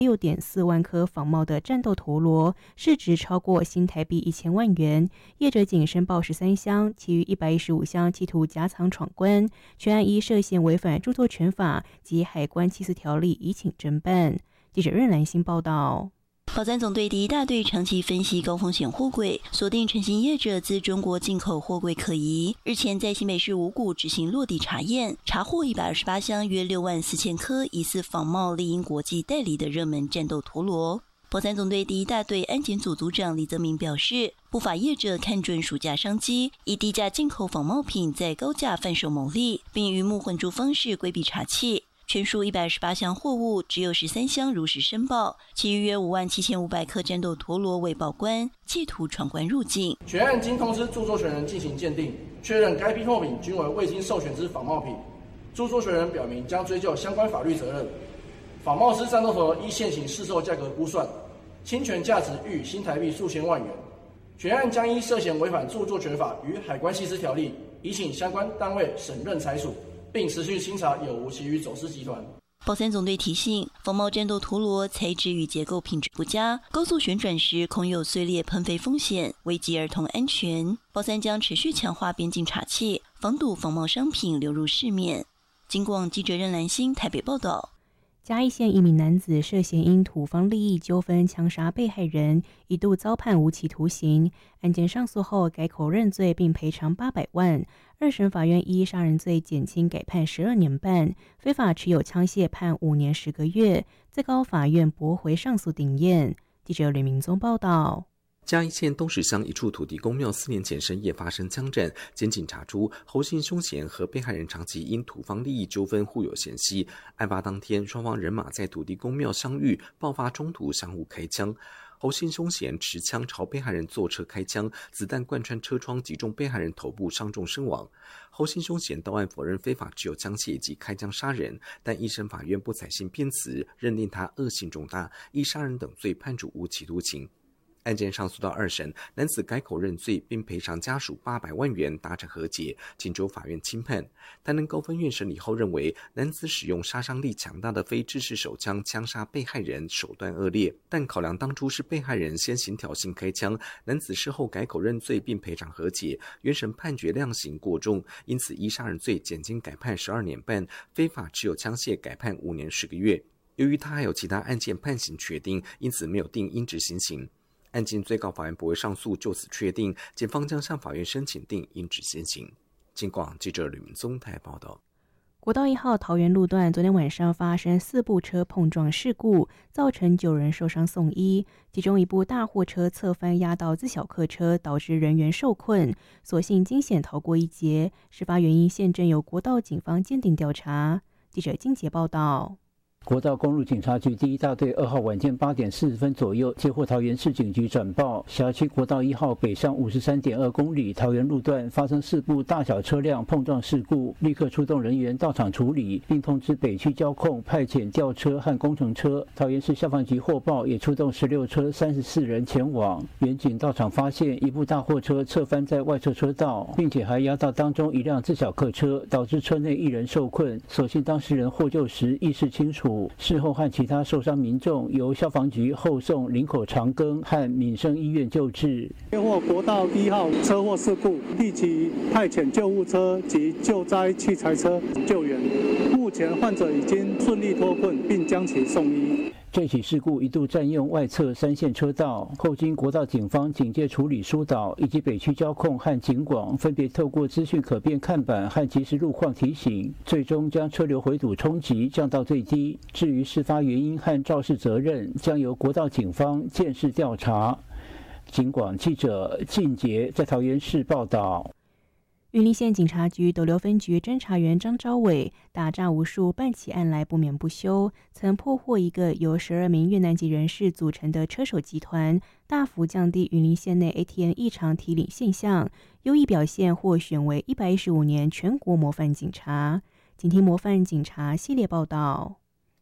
6.4万颗仿冒的战斗陀螺，市值超过新台币1000万元。业者仅申报13箱，其余115箱企图夹藏闯关，全案依涉嫌违反著作权法及海关缉私条例移请侦办。记者任兰心报道。 保三总队第一大队长期分析高风险货柜，锁定成型业者自中国进口货柜可疑。日前在新北市五股执行落地查验，查获128箱约6万4千颗疑似仿冒丽英国际代理的热门战斗陀螺。保三总队第一大队安检组组长李泽明表示，不法业者看准暑假商机，以低价进口仿冒品，再高价贩售牟利，并鱼目混珠方式规避查缉。全数128箱货物，只有13箱如实申报，其余约57500颗战斗陀螺未报关，企图闯关入境。 全案经通知著作权人进行鉴定，确认该批货品均为未经授权之仿冒品。著作权人表明将追究相关法律责任。仿冒之战斗陀螺依现行市售价格估算，侵权价值逾新台币数千万元。全案将依涉嫌违反著作权法与海关缉私条例，移请相关单位审认裁处，并持续清查有无其余走私集团。 保三总队提醒，仿冒战斗陀螺材质与结构品质不佳，高速旋转时恐有碎裂喷飞风险，危及儿童安全。保三将持续强化边境查缉，防堵仿冒商品流入市面。经广记者任兰心台北报道。 嘉义县一名男子涉嫌因土方利益纠纷枪杀被害人，一度遭判无期徒刑。案件上诉后改口认罪，并赔偿800万。二审法院依杀人罪减轻改判12年半，非法持有枪械判5年10个月。最高法院驳回上诉顶验。记者吕明宗报道。 嘉义县东石乡一处土地公庙4年前深夜发生枪战，检警查出侯姓凶嫌和被害人长期因土方利益纠纷互有嫌隙。案发当天，双方人马在土地公庙相遇，爆发冲突，相互开枪。侯姓凶嫌持枪朝被害人坐车开枪，子弹贯穿车窗，击中被害人头部，伤重身亡。侯姓凶嫌到案否认非法持有枪械以及开枪杀人，但一审法院不采信辩词，认定他恶性重大，依杀人等罪判处无期徒刑。案件上诉到二审，男子改口认罪，并赔偿家属800万元，达成和解，请求法院轻判。台南高分院审理后认为，男子使用杀伤力强大的非制式手枪枪杀被害人，手段恶劣，但考量当初是被害人先行挑衅开枪，男子事后改口认罪并赔偿和解，原审判决量刑过重，因此依杀人罪减轻改判12年半，非法持有枪械改判5年10个月。由于他还有其他案件判刑确定，因此没有定应执行刑。案件最高法院驳回上诉，就此确定，检方将向法院申请定应执先行。经广记者吕明宗台报道。 国道1号桃园路段昨天晚上发生4部车碰撞事故，造成9人受伤送医，其中一部大货车侧翻压到自小客车，导致人员受困，所幸惊险逃过一劫。事发原因现正由国道警方鉴定调查。记者金杰报道。 国道公路警察局第一大队2号晚间8点40分左右接获桃园市警局转报，辖区国道1号北上53.2公里桃园路段发生4部大小车辆碰撞事故，立刻出动人员到场处理，并通知北区交控派遣吊车和工程车。桃园市消防局获报，也出动16车34人前往。员警到场发现一部大货车侧翻在外侧车道，并且还压到当中一辆自小客车，导致车内1人受困，所幸当事人获救时意识清楚。事后和其他受伤民众由消防局后送林口长庚和民生医院救治。 接获国道1号车祸事故，立即派遣救护车及救灾器材车救援。目前患者已经顺利脱困，并将其送医。 这起事故一度占用外侧3线车道，后经国道警方警戒处理疏导，以及北区交控和警广分别透过资讯可变看板和即时路况提醒，最终将车流回堵冲击降到最低。至于事发原因和肇事责任，将由国道警方鉴识调查。警广记者靳杰在桃园市报道。 云林县警察局斗六分局侦查员张昭伟打诈无数，办起案来不眠不休，曾破获一个由12名越南籍人士组成的车手集团，大幅降低云林县内 ATM 异常提领现象，优异表现获选为115年全国模范警察。请听模范警察系列报道。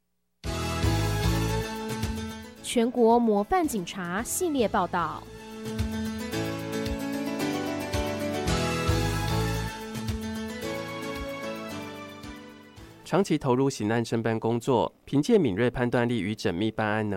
全国模范警察系列报道。 长期投入刑案侦办工作，凭借敏锐判断力与缜密办案能